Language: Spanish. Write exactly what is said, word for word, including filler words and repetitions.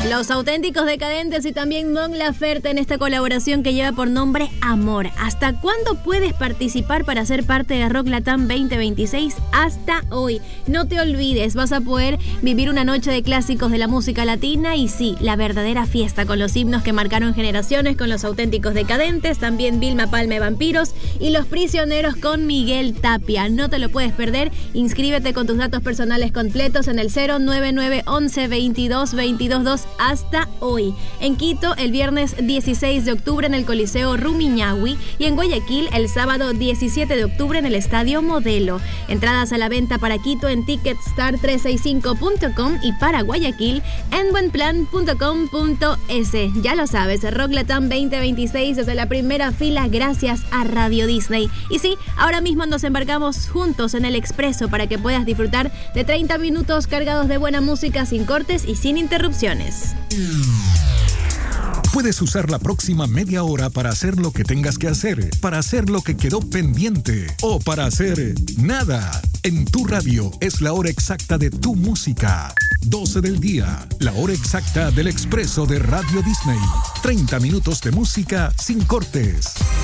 Los Auténticos Decadentes y también Mon Laferte en esta colaboración que lleva por nombre Amor. ¿Hasta cuándo puedes participar para ser parte de Rock Latam veinte veintiséis? Hasta hoy. No te olvides, vas a poder vivir una noche de clásicos de la música latina y sí, la verdadera fiesta con los himnos que marcaron generaciones con los Auténticos Decadentes, también Vilma Palma y Vampiros y Los Prisioneros con Miguel Tapia. No te lo puedes perder. Inscríbete con tus datos personales completos en el cero nueve nueve once veintidós veintidós dos hasta hoy. En Quito, el viernes dieciséis de octubre en el Coliseo Rumiñahui y en Guayaquil el sábado diecisiete de octubre en el Estadio Modelo. Entradas a la venta para Quito en ticketstar trescientos sesenta y cinco punto com y para Guayaquil en buenplan punto com punto es. Ya lo sabes, Rock Latam veinte veintiséis desde la primera fila gracias a Radio Disney. Y sí, ahora mismo nos embarcamos juntos en el Expreso para que puedas disfrutar de treinta minutos cargados de buena música sin cortes y sin interrupciones. Puedes usar la próxima media hora para hacer lo que tengas que hacer, para hacer lo que quedó pendiente o para hacer nada. En tu radio es la hora exacta de tu música. doce del día, la hora exacta del Expreso de Radio Disney. treinta minutos de música sin cortes.